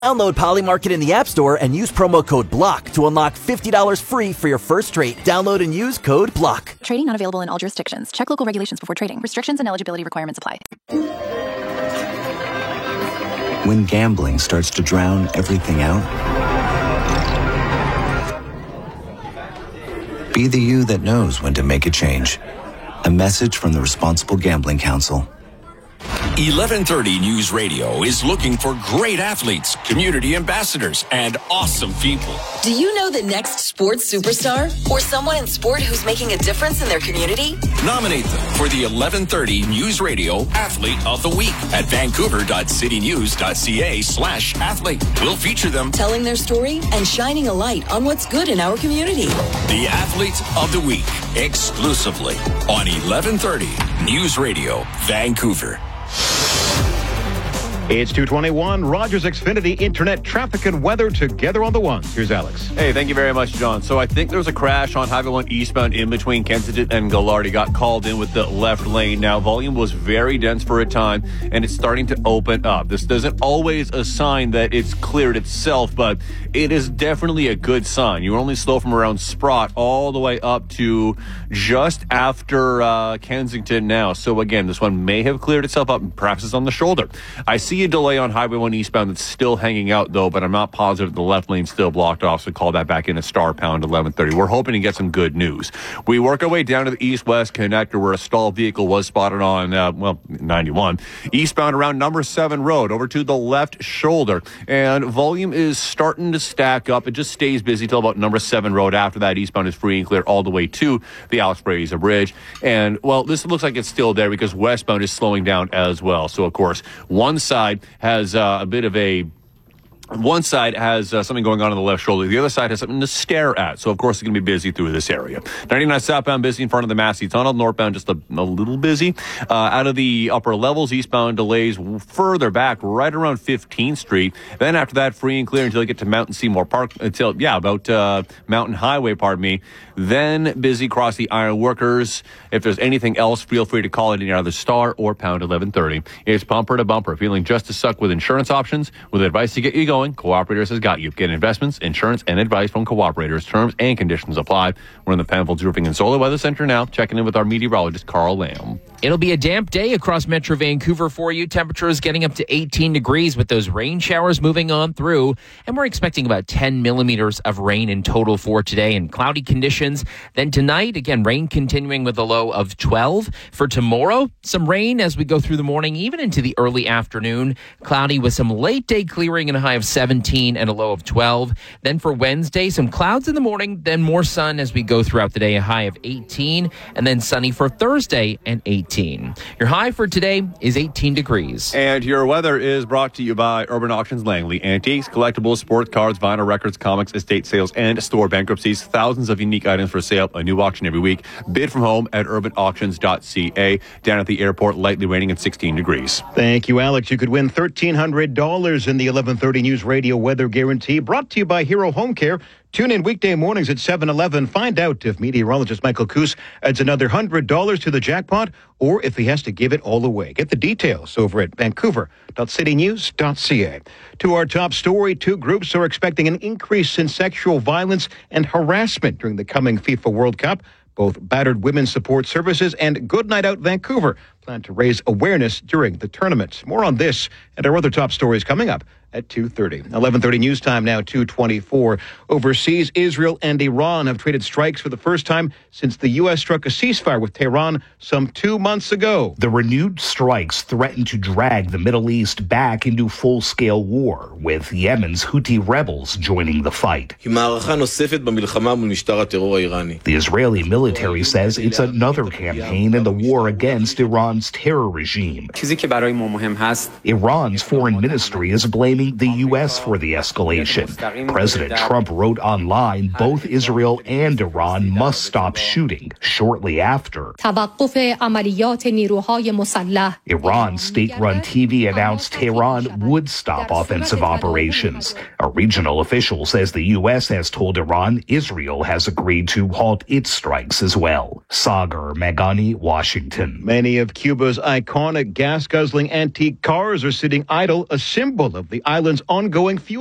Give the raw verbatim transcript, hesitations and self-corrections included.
Download Polymarket in the App Store and use promo code BLOCK to unlock fifty dollars free for your first trade. Download and use code BLOCK. Trading not available in all jurisdictions. Check local regulations before trading. Restrictions and eligibility requirements apply. When gambling starts to drown everything out, be the you that knows when to make a change. A message from the Responsible Gambling Council. eleven thirty News Radio is looking for great athletes, community ambassadors, and awesome people. Do you know the next sports superstar or someone in sport who's making a difference in their community? Nominate them for the eleven thirty News Radio Athlete of the Week at vancouver.citynews.ca slash athlete. We'll feature them telling their story and shining a light on what's good in our community. The Athlete of the Week, exclusively on eleven thirty News Radio, Vancouver. It's two twenty-one, Rogers Xfinity Internet traffic and weather together on the ones. Here's Alex. Hey, thank you very much, John. So I think there was a crash on Highway one eastbound in between Kensington and Gallardi. Got called in with the left lane. Now, volume was very dense for a time, and it's starting to open up. This isn't always a sign that it's cleared itself, but it is definitely a good sign. You're only slow from around Sprott all the way up to just after uh, Kensington now. So again, this one may have cleared itself up, and perhaps it's on the shoulder. I see a delay on Highway one eastbound that's still hanging out, though, but I'm not positive the left lane's still blocked off, so call that back in at star pound eleven thirty. We're hoping to get some good news. We work our way down to the east-west connector where a stalled vehicle was spotted on, uh, well, ninety-one. Eastbound around number seven road, over to the left shoulder, and volume is starting to stack up. It just stays busy till about number seven road. After that, eastbound is free and clear all the way to the Alex Brazier Bridge. And, well, this looks like it's still there because westbound is slowing down as well. So, of course, one side has uh, a bit of a One side has uh, something going on on the left shoulder. The other side has something to stare at. So, of course, it's going to be busy through this area. ninety-nine southbound busy in front of the Massey Tunnel. Northbound just a, a little busy. Uh, out of the upper levels, eastbound delays further back right around fifteenth Street. Then after that, free and clear until you get to Mountain Seymour Park. Until, yeah, about uh, Mountain Highway, pardon me. Then busy across the Iron Workers. If there's anything else, feel free to call it in either star or pound eleven thirty. It's bumper to bumper. Feeling just as suck with insurance options? With advice to get you going, Cooperators has got you. Get investments, insurance, and advice from Cooperators. Terms and conditions apply. We're in the Penfolds Roofing and Solar Weather Center now, checking in with our meteorologist, Carl Lamb. It'll be a damp day across Metro Vancouver for you. Temperatures getting up to eighteen degrees with those rain showers moving on through. And we're expecting about ten millimeters of rain in total for today and cloudy conditions. Then tonight, again, rain continuing with a low of twelve. For tomorrow, some rain as we go through the morning, even into the early afternoon. Cloudy with some late day clearing and a high of seventeen and a low of twelve. Then for Wednesday, some clouds in the morning, then more sun as we go throughout the day, a high of eighteen. And then sunny for Thursday and eighteen. Your high for today is eighteen degrees. And your weather is brought to you by Urban Auctions Langley. Antiques, collectibles, sports cards, vinyl records, comics, estate sales, and store bankruptcies. Thousands of unique items for sale. A new auction every week. Bid from home at urban auctions dot c a. Down at the airport, lightly raining at sixteen degrees. Thank you, Alex. You could win thirteen hundred dollars in the eleven thirty News Radio Weather Guarantee, brought to you by Hero Home Care. Tune in weekday mornings at seven eleven. Find out if meteorologist Michael Coos adds another one hundred dollars to the jackpot or if he has to give it all away. Get the details over at vancouver dot city news dot c a. To our top story, two groups are expecting an increase in sexual violence and harassment during the coming FIFA World Cup. Both Battered Women's Support Services and Good Night Out Vancouver plan to raise awareness during the tournament. More on this and our other top stories coming up at two thirty. eleven thirty news time now, two twenty-four. Overseas, Israel and Iran have traded strikes for the first time since the U S struck a ceasefire with Tehran some two months ago. The renewed strikes threaten to drag the Middle East back into full-scale war, with Yemen's Houthi rebels joining the fight. The Israeli military says it's another campaign in the war against Iran's terror regime. Iran's foreign ministry is blaming the U S for the escalation. President Trump wrote online both Israel and Iran must stop shooting shortly after. Iran's state-run T V announced Tehran would stop offensive operations. A regional official says the U S has told Iran Israel has agreed to halt its strikes as well. Sagar Meghani, Washington. Many of Cuba's iconic gas-guzzling antique cars are sitting idle, a symbol of the island's ongoing fuel